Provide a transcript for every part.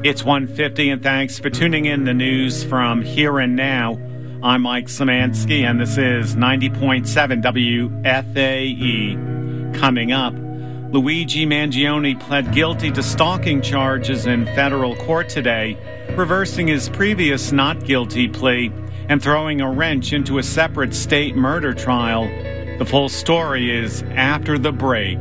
It's 1:50, and thanks for tuning in the news from Here and Now. I'm Mike Szymanski, and this is 90.7 WFAE. Coming up, Luigi Mangione pled guilty to stalking charges in federal court today, reversing his previous not guilty plea and throwing a wrench into a separate state murder trial. The full story is after the break.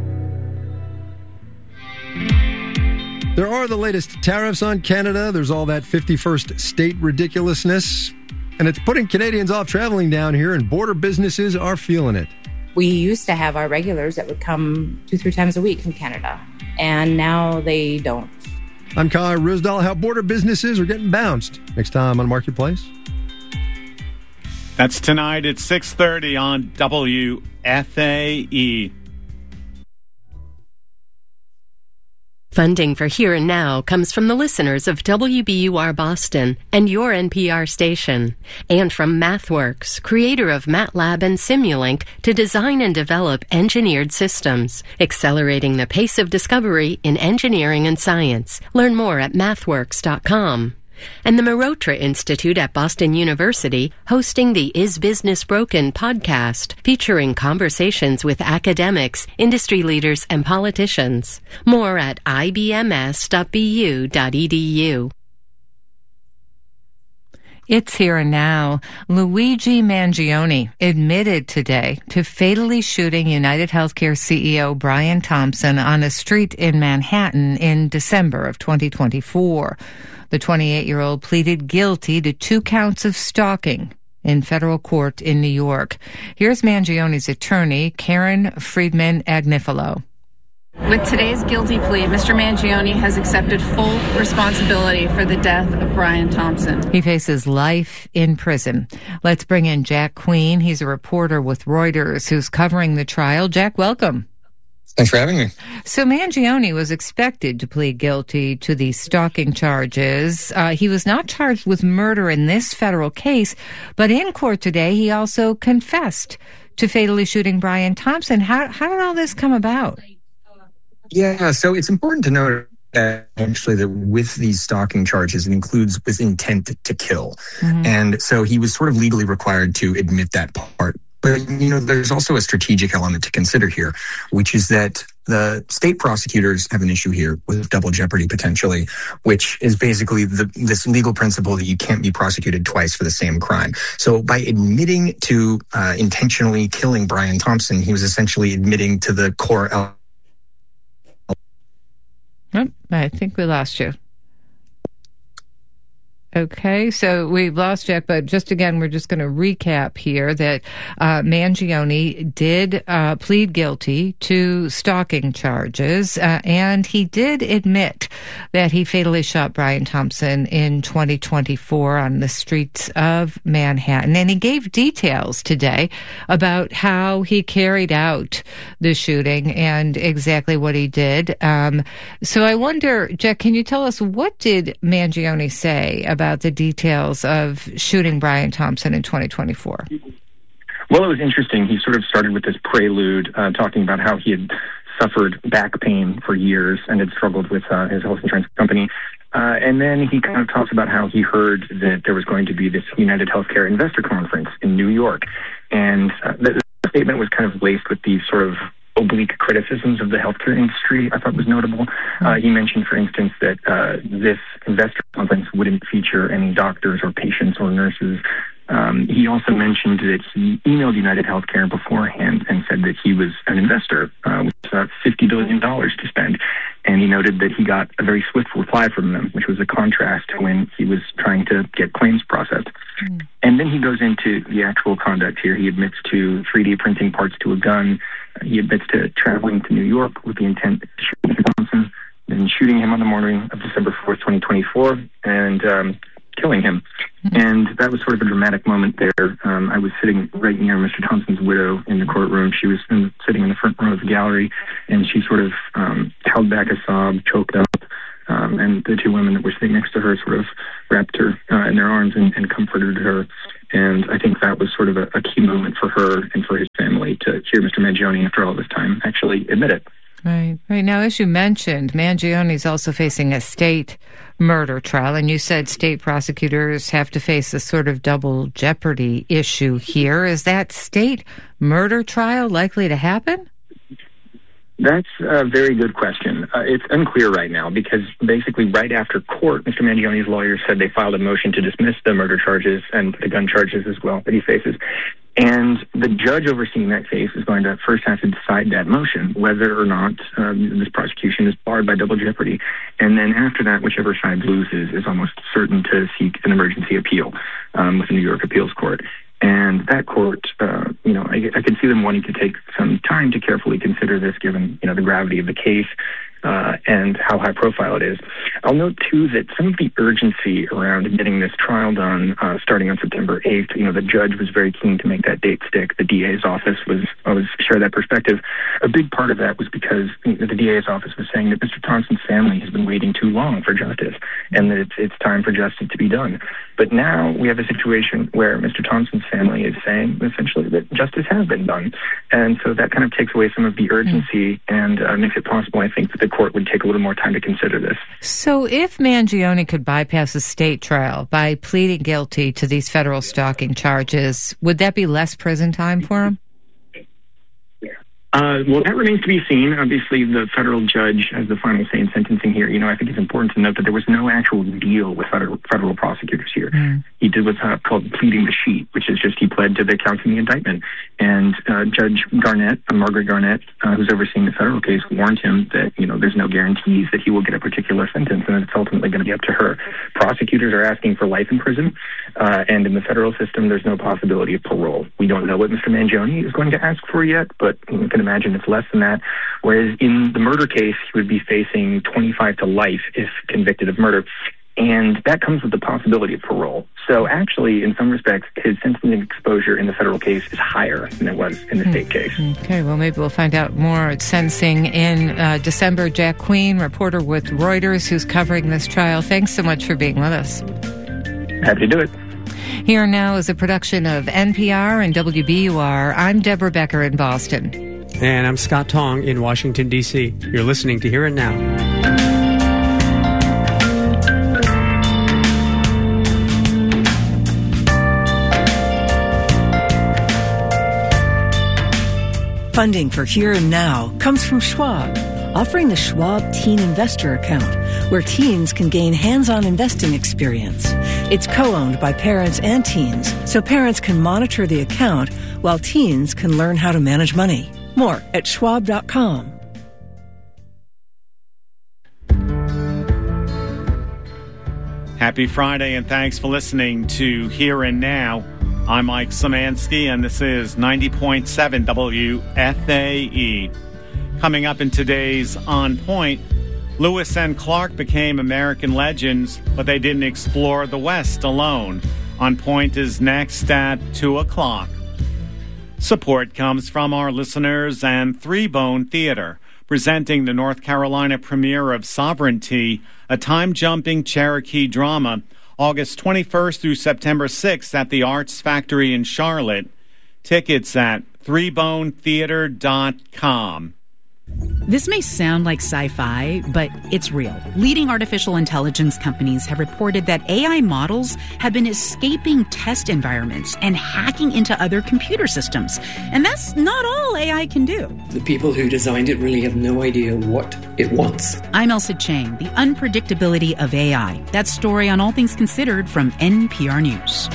There are the latest tariffs on Canada. There's all that 51st state ridiculousness. And it's putting Canadians off traveling down here, and border businesses are feeling it. We used to have our regulars that would come 2-3 times a week from Canada, and now they don't. I'm Kai Risdal. How border businesses are getting bounced. Next time on Marketplace. That's tonight at 6:30 on WFAE. Funding for Here and Now comes from the listeners of WBUR Boston and your NPR station, and from MathWorks, creator of MATLAB and Simulink, to design and develop engineered systems, accelerating the pace of discovery in engineering and science. Learn more at mathworks.com. And the Marotra Institute at Boston University, hosting the Is Business Broken podcast, featuring conversations with academics, industry leaders, and politicians. More at ibms.bu.edu. It's Here and Now. Luigi Mangione admitted today to fatally shooting United Healthcare CEO Brian Thompson on a street in Manhattan in December of 2024. The 28-year-old pleaded guilty to 2 counts of stalking in federal court in New York. Here's Mangione's attorney, Karen Friedman-Agnifilo. With today's guilty plea, Mr. Mangione has accepted full responsibility for the death of Brian Thompson. He faces life in prison. Let's bring in Jack Queen. He's a reporter with Reuters who's covering the trial. Jack, welcome. Thanks for having me. So Mangione was expected to plead guilty to the stalking charges. He was not charged with murder in this federal case, but in court today, he also confessed to fatally shooting Brian Thompson. How did all this come about? Yeah, so it's important to note actually that with these stalking charges, it includes with intent to kill. Mm-hmm. And so he was sort of legally required to admit that part. But, there's also a strategic element to consider here, which is that the state prosecutors have an issue here with double jeopardy potentially, which is basically this legal principle that you can't be prosecuted twice for the same crime. So by admitting to intentionally killing Brian Thompson, he was essentially admitting to the core element. I think we lost you. Okay, so we've lost Jack, but just again, we're just going to recap here that Mangione did plead guilty to stalking charges, and he did admit that he fatally shot Brian Thompson in 2024 on the streets of Manhattan. And he gave details today about how he carried out the shooting and exactly what he did. So I wonder, Jack, can you tell us, what did Mangione say about the details of shooting Brian Thompson in 2024? Well, it was interesting. He sort of started with this prelude, talking about how he had suffered back pain for years and had struggled with his health insurance company. And then he kind of talks about how he heard that there was going to be this United Healthcare Investor Conference in New York. And the statement was kind of laced with these sort of oblique criticisms of the healthcare industry, I thought was notable. He mentioned, for instance, that this investor conference wouldn't feature any doctors or patients or nurses. He also mentioned that he emailed United Healthcare beforehand and said that he was an investor with $50 billion to spend. And he noted that he got a very swift reply from them, which was a contrast to when he was trying to get claims processed. And then he goes into the actual conduct here. He admits to 3D printing parts to a gun. He admits to traveling to New York with the intent to shoot Mr. Thompson, then shooting him on the morning of December 4th, 2024, and killing him. And that was sort of a dramatic moment there. I was sitting right near Mr. Thompson's widow in the courtroom. She was sitting in the front row of the gallery, and she sort of held back a sob, choked up, and the two women that were sitting next to her sort of wrapped her in their arms and comforted her. And I think that was sort of a key moment for her and for his family to hear Mr. Mangione, after all this time, actually admit it. Right. Now, as you mentioned, Mangioni's also facing a state murder trial, and you said state prosecutors have to face a sort of double jeopardy issue here. Is that state murder trial likely to happen? That's a very good question. It's unclear right now because basically right after court, Mr. Mangioni's lawyers said they filed a motion to dismiss the murder charges and the gun charges as well that he faces. And the judge overseeing that case is going to first have to decide that motion, whether or not this prosecution is barred by double jeopardy. And then after that, whichever side loses is almost certain to seek an emergency appeal with the New York Appeals Court. And that court, I could see them wanting to take some time to carefully consider this, given, the gravity of the case and how high profile it is. I'll note, too, that some of the urgency around getting this trial done starting on September 8th, the judge was very keen to make that date stick. The DA's office was share that perspective. A big part of that was because the DA's office was saying that Mr. Thompson's family has been waiting too long for justice and that it's time for justice to be done. But now we have a situation where Mr. Thompson's family is saying essentially that justice has been done. And so that kind of takes away some of the urgency and makes it possible, I think, that the court would take a little more time to consider this. So if Mangioni could bypass a state trial by pleading guilty to these federal stalking charges, would that be less prison time for him? Well, that remains to be seen. Obviously, the federal judge has the final say in sentencing here. I think it's important to note that there was no actual deal with federal prosecutors here. He did what's called pleading the sheet, which is just he pled to the counts in the indictment. And Judge Garnett, Margaret Garnett, who's overseeing the federal case, warned him that, there's no guarantees that he will get a particular sentence, and it's ultimately going to be up to her. Prosecutors are asking for life in prison, and in the federal system, there's no possibility of parole. We don't know what Mr. Mangioni is going to ask for yet, but you can imagine it's less than that. Whereas in the murder case, he would be facing 25 to life if convicted of murder. And that comes with the possibility of parole. So actually, in some respects, his sentencing exposure in the federal case is higher than it was in the state case. Okay, well, maybe we'll find out more at sentencing in December. Jack Queen, reporter with Reuters, who's covering this trial. Thanks so much for being with us. Happy to do it. Here Now is a production of NPR and WBUR. I'm Deborah Becker in Boston. And I'm Scott Tong in Washington, D.C. You're listening to Here and Now. Funding for Here and Now comes from Schwab, offering the Schwab Teen Investor Account, where teens can gain hands-on investing experience. It's co-owned by parents and teens, so parents can monitor the account while teens can learn how to manage money. More at schwab.com. Happy Friday, and thanks for listening to Here and Now. I'm Mike Szymanski, and this is 90.7 WFAE. Coming up in today's On Point, Lewis and Clark became American legends, but they didn't explore the West alone. On Point is next at 2 o'clock. Support comes from our listeners and Three Bone Theater, presenting the North Carolina premiere of Sovereignty, a time-jumping Cherokee drama, August 21st through September 6th at the Arts Factory in Charlotte. Tickets at threebonetheater.com. This may sound like sci-fi, but it's real. Leading artificial intelligence companies have reported that AI models have been escaping test environments and hacking into other computer systems. And that's not all AI can do. The people who designed it really have no idea what it wants. I'm Elsa Chang, the unpredictability of AI. That story on All Things Considered from NPR News.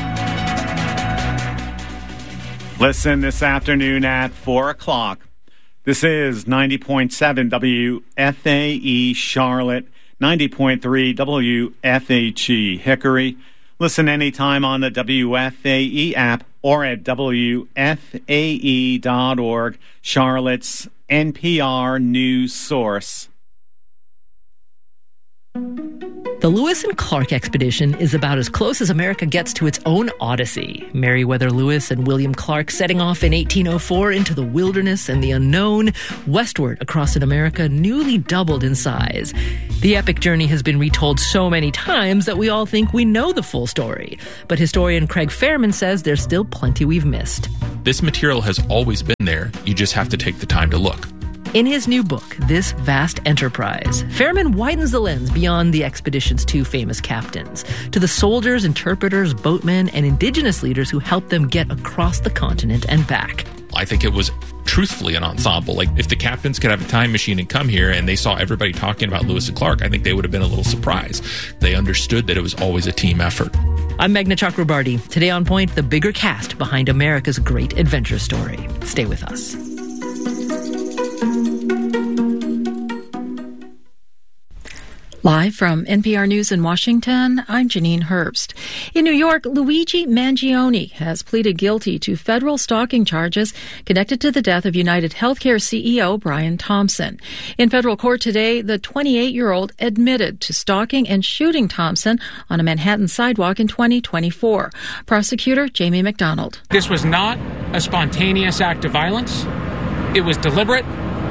Listen this afternoon at 4 o'clock. This is 90.7 WFAE Charlotte, 90.3 WFHE Hickory. Listen anytime on the WFAE app or at WFAE.org, Charlotte's NPR news source. The Lewis and Clark expedition is about as close as America gets to its own Odyssey. Meriwether Lewis and William Clark setting off in 1804 into the wilderness and the unknown, westward across an America newly doubled in size. The epic journey has been retold so many times that we all think we know the full story. But historian Craig Fairman says there's still plenty we've missed. This material has always been there. You just have to take the time to look. In his new book, This Vast Enterprise, Fairman widens the lens beyond the expedition's two famous captains to the soldiers, interpreters, boatmen, and indigenous leaders who helped them get across the continent and back. I think it was truthfully an ensemble. Like, if the captains could have a time machine and come here and they saw everybody talking about Lewis and Clark, I think they would have been a little surprised. They understood that it was always a team effort. I'm Meghna Chakrabarty. Today on Point, the bigger cast behind America's great adventure story. Stay with us. Live from NPR News in Washington, I'm Janine Herbst. In New York, Luigi Mangione has pleaded guilty to federal stalking charges connected to the death of United Healthcare CEO Brian Thompson. In federal court today, the 28-year-old admitted to stalking and shooting Thompson on a Manhattan sidewalk in 2024. Prosecutor Jamie McDonald. This was not a spontaneous act of violence. It was deliberate,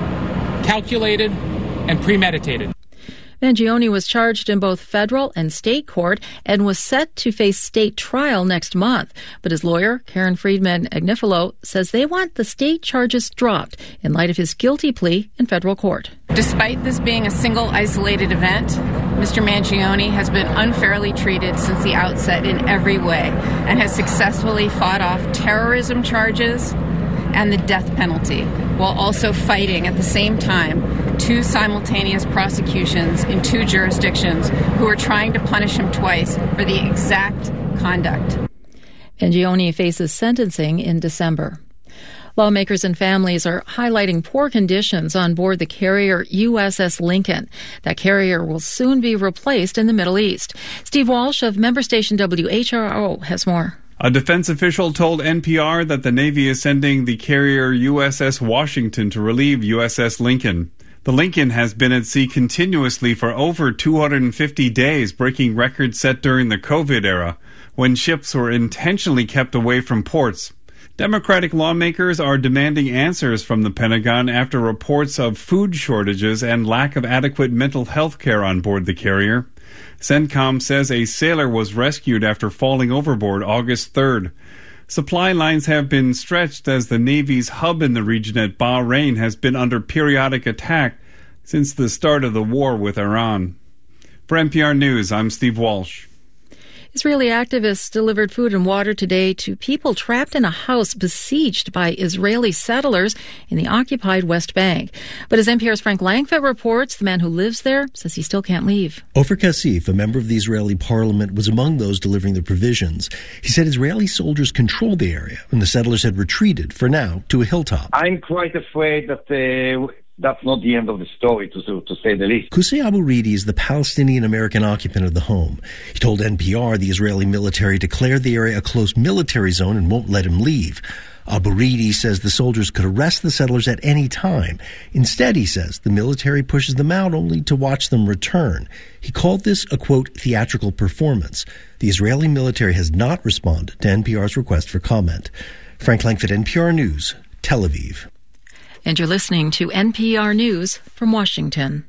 calculated, and premeditated. Mangione was charged in both federal and state court and was set to face state trial next month. But his lawyer, Karen Friedman-Agnifilo, says they want the state charges dropped in light of his guilty plea in federal court. Despite this being a single isolated event, Mr. Mangione has been unfairly treated since the outset in every way and has successfully fought off terrorism charges and the death penalty, while also fighting at the same time two simultaneous prosecutions in two jurisdictions who are trying to punish him twice for the exact conduct. Mangione faces sentencing in December. Lawmakers and families are highlighting poor conditions on board the carrier USS Lincoln. That carrier will soon be replaced in the Middle East. Steve Walsh of member station WHRO has more. A defense official told NPR that the Navy is sending the carrier USS Washington to relieve USS Lincoln. The Lincoln has been at sea continuously for over 250 days, breaking records set during the COVID era, when ships were intentionally kept away from ports. Democratic lawmakers are demanding answers from the Pentagon after reports of food shortages and lack of adequate mental health care on board the carrier. CENTCOM says a sailor was rescued after falling overboard August 3rd. Supply lines have been stretched as the Navy's hub in the region at Bahrain has been under periodic attack since the start of the war with Iran. For NPR News, I'm Steve Walsh. Israeli activists delivered food and water today to people trapped in a house besieged by Israeli settlers in the occupied West Bank. But as NPR's Frank Langfitt reports, the man who lives there says he still can't leave. Ofer Kassif, a member of the Israeli parliament, was among those delivering the provisions. He said Israeli soldiers controlled the area and the settlers had retreated, for now, to a hilltop. I'm quite afraid that that's not the end of the story, to say the least. Qusay Abu Ridi is the Palestinian-American occupant of the home. He told NPR the Israeli military declared the area a close military zone and won't let him leave. Abu Ridi says the soldiers could arrest the settlers at any time. Instead, he says, the military pushes them out only to watch them return. He called this a, quote, theatrical performance. The Israeli military has not responded to NPR's request for comment. Frank Langfitt, NPR News, Tel Aviv. And you're listening to NPR News from Washington.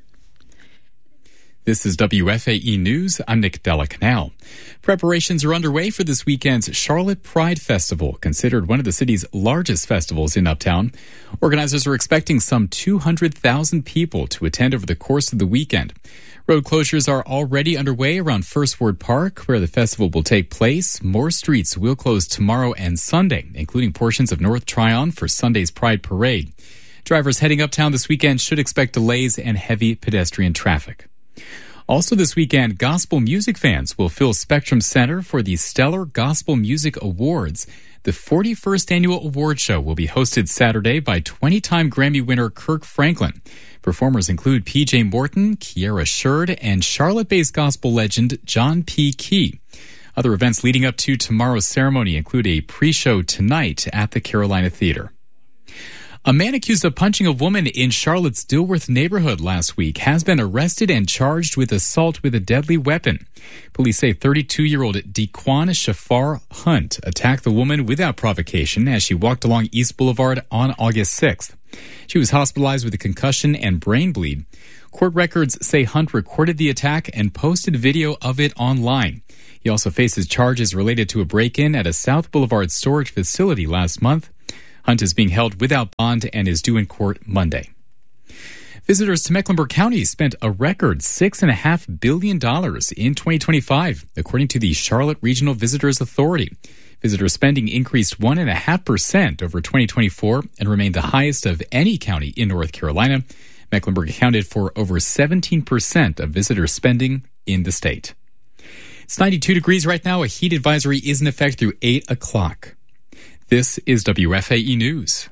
This is WFAE News. I'm Nick Della-Canal. Preparations are underway for this weekend's Charlotte Pride Festival, considered one of the city's largest festivals in Uptown. Organizers are expecting some 200,000 people to attend over the course of the weekend. Road closures are already underway around First Ward Park, where the festival will take place. More streets will close tomorrow and Sunday, including portions of North Tryon for Sunday's Pride Parade. Drivers heading uptown this weekend should expect delays and heavy pedestrian traffic. Also this weekend, gospel music fans will fill Spectrum Center for the Stellar Gospel Music Awards. The 41st annual award show will be hosted Saturday by 20-time Grammy winner Kirk Franklin. Performers include P.J. Morton, Kiara Sherd, and Charlotte-based gospel legend John P. Key. Other events leading up to tomorrow's ceremony include a pre-show tonight at the Carolina Theater. A man accused of punching a woman in Charlotte's Dilworth neighborhood last week has been arrested and charged with assault with a deadly weapon. Police say 32-year-old Dequan Shafar Hunt attacked the woman without provocation as she walked along East Boulevard on August 6th. She was hospitalized with a concussion and brain bleed. Court records say Hunt recorded the attack and posted video of it online. He also faces charges related to a break-in at a South Boulevard storage facility last month. Hunt is being held without bond and is due in court Monday. Visitors to Mecklenburg County spent a record $6.5 billion in 2025, according to the Charlotte Regional Visitors Authority. Visitor spending increased 1.5% over 2024 and remained the highest of any county in North Carolina. Mecklenburg accounted for over 17% of visitor spending in the state. It's 92 degrees right now. A heat advisory is in effect through 8 o'clock. This is WFAE News.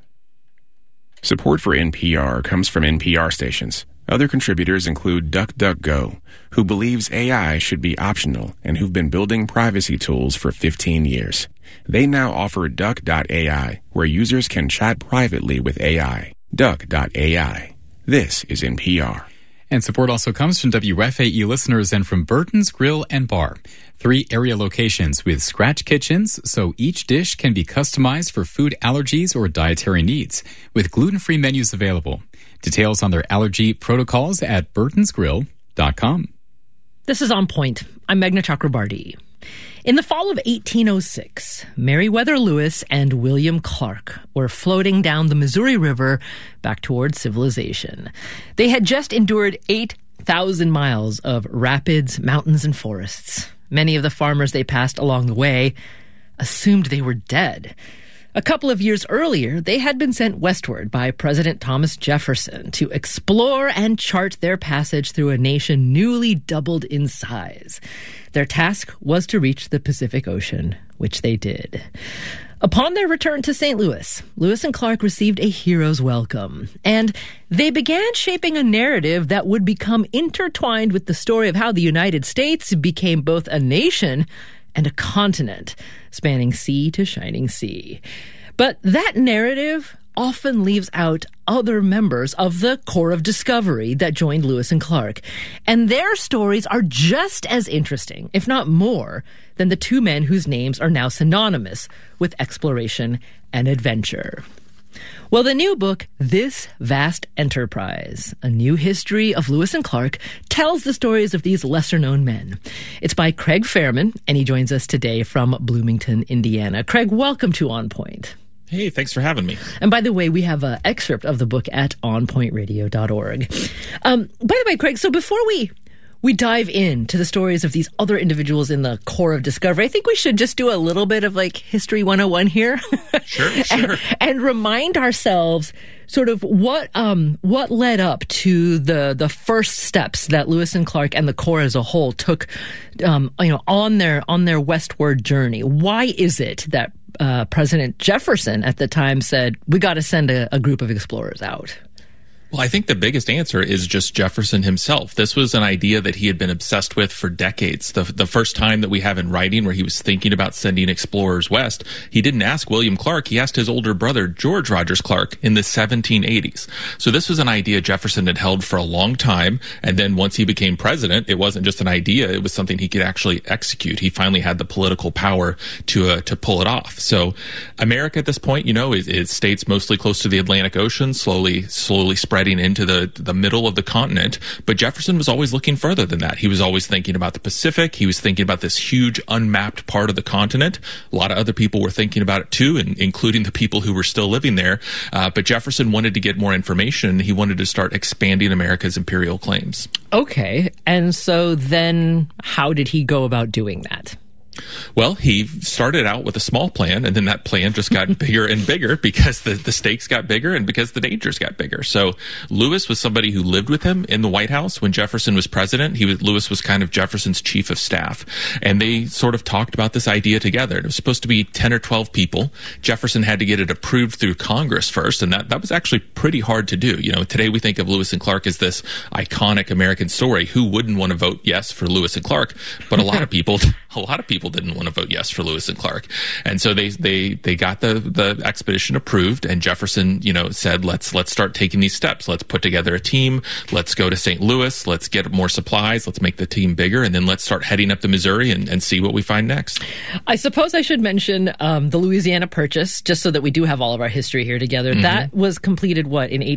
Support for NPR comes from NPR stations. Other contributors include DuckDuckGo, who believes AI should be optional and who've been building privacy tools for 15 years. They now offer Duck.ai, where users can chat privately with AI. Duck.ai. This is NPR. And support also comes from WFAE listeners and from Burton's Grill and Bar. 3 area locations with scratch kitchens, so each dish can be customized for food allergies or dietary needs, with gluten-free menus available. Details on their allergy protocols at burtonsgrill.com. This is On Point. I'm Meghna Chakrabarti. In the fall of 1806, Meriwether Lewis and William Clark were floating down the Missouri River back towards civilization. They had just endured 8,000 miles of rapids, mountains, and forests. Many of the farmers they passed along the way assumed they were dead. A couple of years earlier, they had been sent westward by President Thomas Jefferson to explore and chart their passage through a nation newly doubled in size. Their task was to reach the Pacific Ocean, which they did. Upon their return to St. Louis, Lewis and Clark received a hero's welcome, and they began shaping a narrative that would become intertwined with the story of how the United States became both a nation and a continent, spanning sea to shining sea. But that narrative often leaves out other members of the Corps of Discovery that joined Lewis and Clark. And their stories are just as interesting, if not more, than the two men whose names are now synonymous with exploration and adventure. Well, the new book, This Vast Enterprise, A New History of Lewis and Clark, tells the stories of these lesser-known men. It's by Craig Fairman, and he joins us today from Bloomington, Indiana. Craig, welcome to On Point. Hey, thanks for having me. And by the way, we have an excerpt of the book at onpointradio.org. By the way, Craig, so before we dive into the stories of these other individuals in the Corps of Discovery, I think we should just do a little bit of like History 101 here. Sure. and remind ourselves sort of what led up to the first steps that Lewis and Clark and the Corps as a whole took, on their westward journey. Why is it that President Jefferson at the time said, we got to send a group of explorers out? Well, I think the biggest answer is just Jefferson himself. This was an idea that he had been obsessed with for decades. The first time that we have in writing where he was thinking about sending explorers west, he didn't ask William Clark. He asked his older brother, George Rogers Clark, in the 1780s. So this was an idea Jefferson had held for a long time. And then once he became president, it wasn't just an idea. It was something he could actually execute. He finally had the political power to pull it off. So America at this point, is states mostly close to the Atlantic Ocean, slowly spreading into the middle of the continent. But Jefferson was always looking further than that. He was always thinking about the Pacific. He was thinking about this huge unmapped part of the continent. A lot of other people were thinking about it too, including the people who were still living there. But Jefferson wanted to get more information. He wanted to start expanding America's imperial claims. Okay. And so then how did he go about doing that? Well, he started out with a small plan, and then that plan just got bigger and bigger because the stakes got bigger and because the dangers got bigger. So Lewis was somebody who lived with him in the White House when Jefferson was president. Lewis was kind of Jefferson's chief of staff, and they sort of talked about this idea together. It was supposed to be 10 or 12 people. Jefferson had to get it approved through Congress first, and that was actually pretty hard to do. Today we think of Lewis and Clark as this iconic American story. Who wouldn't want to vote yes for Lewis and Clark? But a lot of people didn't want to vote yes for Lewis and Clark. And so they got the expedition approved, and Jefferson, said, let's start taking these steps. Let's put together a team. Let's go to St. Louis. Let's get more supplies. Let's make the team bigger. And then let's start heading up the Missouri and see what we find next. I suppose I should mention the Louisiana Purchase, just so that we do have all of our history here together. Mm-hmm. That was completed, what, in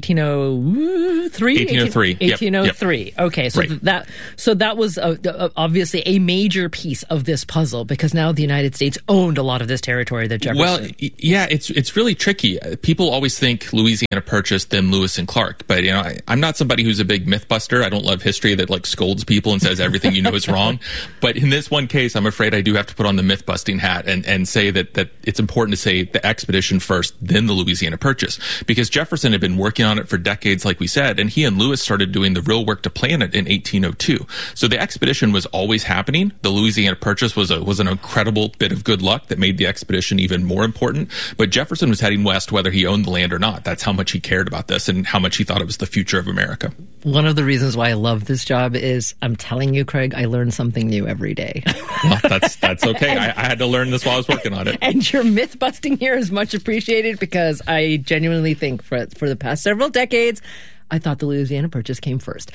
1803? 1803. 1803. Yep. Okay. So right. that was obviously a major piece of of this puzzle? Because now the United States owned a lot of this territory that Jefferson... Well, yeah, it's really tricky. People always think Louisiana Purchase, then Lewis and Clark. But, I'm not somebody who's a big myth buster. I don't love history that, scolds people and says everything you know is wrong. But in this one case, I'm afraid I do have to put on the myth busting hat and say that it's important to say the expedition first, then the Louisiana Purchase. Because Jefferson had been working on it for decades, like we said, and he and Lewis started doing the real work to plan it in 1802. So the expedition was always happening. The Louisiana Purchase was an incredible bit of good luck that made the expedition even more important. But Jefferson was heading west whether he owned the land or not. That's how much he cared about this and how much he thought it was the future of America. One of the reasons why I love this job is, I'm telling you, Craig, I learn something new every day. Well, that's okay. I had to learn this while I was working on it. And your myth busting here is much appreciated, because I genuinely think for the past several decades, I thought the Louisiana Purchase came first.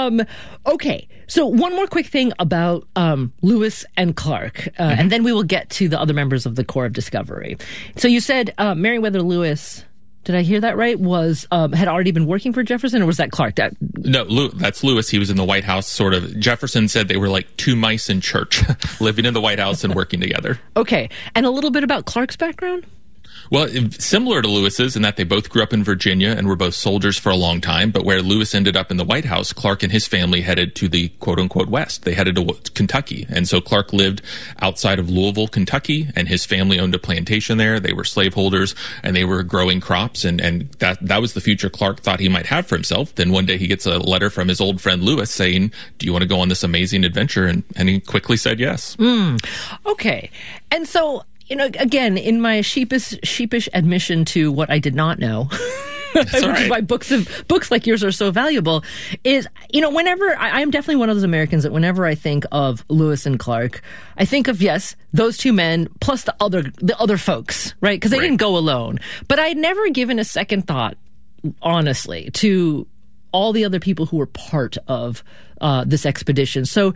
Okay, so one more quick thing about Lewis and Clark, and then we will get to the other members of the Corps of Discovery. So you said Meriwether Lewis, did I hear that right, was had already been working for Jefferson, or was that Clark? No, that's Lewis. He was in the White House, sort of. Jefferson said they were like two mice in church, living in the White House and working together. Okay, and a little bit about Clark's background? Well, similar to Lewis's in that they both grew up in Virginia and were both soldiers for a long time. But where Lewis ended up in the White House, Clark and his family headed to the quote-unquote West. They headed to Kentucky. And so Clark lived outside of Louisville, Kentucky, and his family owned a plantation there. They were slaveholders, and they were growing crops. And that was the future Clark thought he might have for himself. Then one day he gets a letter from his old friend Lewis saying, do you want to go on this amazing adventure? And he quickly said yes. Okay. And so... again, in my sheepish admission to what I did not know, which is why books like yours are so valuable, is, whenever I'm definitely one of those Americans that whenever I think of Lewis and Clark, I think of, yes, those two men plus the other folks, right? Because they didn't go alone. But I'd never given a second thought, honestly, to all the other people who were part of this expedition. So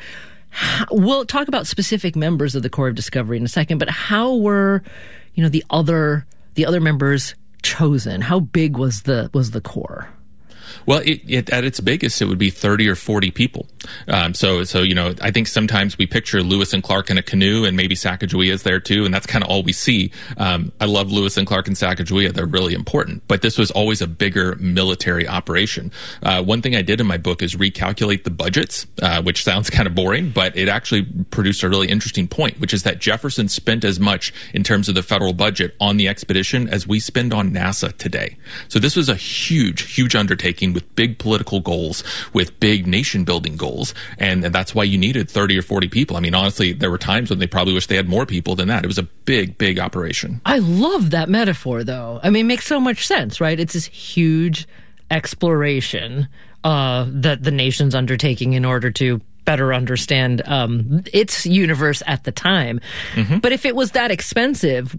we'll talk about specific members of the Corps of Discovery in a second, but how were, the other members chosen? How big was the Corps? Well, at its biggest, it would be 30 or 40 people. So I think sometimes we picture Lewis and Clark in a canoe, and maybe Sacagawea is there too, and that's kind of all we see. I love Lewis and Clark and Sacagawea; they're really important. But this was always a bigger military operation. One thing I did in my book is recalculate the budgets, which sounds kind of boring, but it actually produced a really interesting point, which is that Jefferson spent as much in terms of the federal budget on the expedition as we spend on NASA today. So this was a huge, huge undertaking with big political goals, with big nation-building goals, and that's why you needed 30 or 40 people. I mean, honestly, there were times when they probably wished they had more people than that. It was a big, big operation. I love that metaphor, though. I mean, it makes so much sense, right? It's this huge exploration that the nation's undertaking in order to better understand its universe at the time. But if it was that expensive,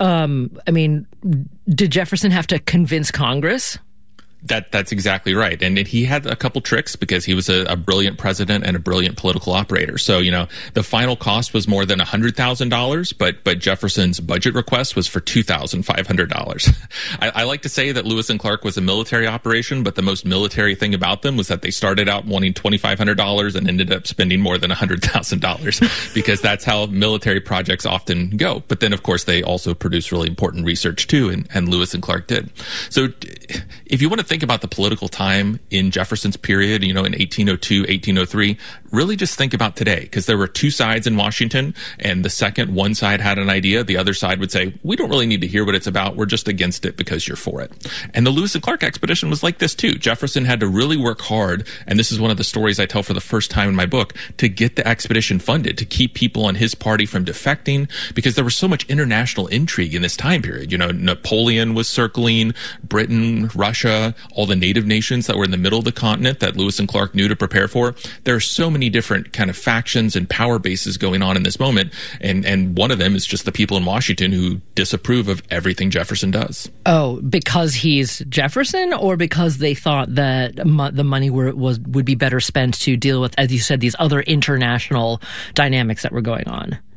did Jefferson have to convince Congress? That's exactly right. And he had a couple tricks because he was a brilliant president and a brilliant political operator. So, the final cost was more than $100,000, but Jefferson's budget request was for $2,500. I like to say that Lewis and Clark was a military operation, but the most military thing about them was that they started out wanting $2,500 and ended up spending more than $100,000 because that's how military projects often go. But then, of course, they also produce really important research too, and Lewis and Clark did. So if you want to think about the political time in Jefferson's period, in 1802, 1803, really just think about today, because there were two sides in Washington, and the second one side had an idea, the other side would say, we don't really need to hear what it's about, we're just against it because you're for it. And the Lewis and Clark expedition was like this too. Jefferson had to really work hard, and this is one of the stories I tell for the first time in my book, to get the expedition funded, to keep people on his party from defecting, because there was so much international intrigue in this time period. Napoleon was circling, Britain, Russia, all the native nations that were in the middle of the continent that Lewis and Clark knew to prepare for. There are so many different kind of factions and power bases going on in this moment, and one of them is just the people in Washington who disapprove of everything Jefferson does. Oh, because he's Jefferson, or because they thought that the money would be better spent to deal with, as you said, these other international dynamics that were going on?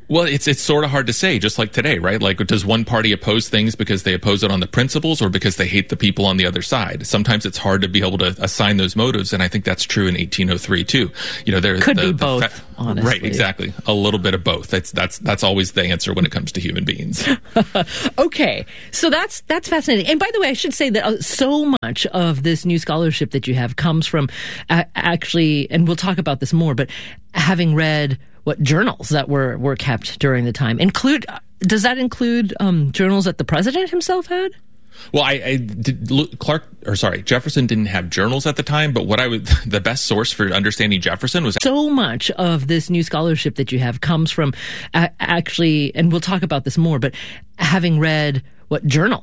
Well, it's sort of hard to say, just like today, right? Like, does one party oppose things because they oppose it on the principles or because they hate the people on the other side? Sometimes it's hard to be able to assign those motives, and I think that's true in 1803 too. There could be both, honestly. Right, exactly. A little bit of both. That's always the answer when it comes to human beings. Okay, so that's fascinating. And by the way, I should say that so much of this new scholarship that you have comes from actually, and we'll talk about this more, but having read what journals that were kept during the time does that include journals that the president himself had? Well, Jefferson didn't have journals at the time, but the best source for understanding Jefferson was so much of this new scholarship that you have comes from actually, and we'll talk about this more, but having read what journals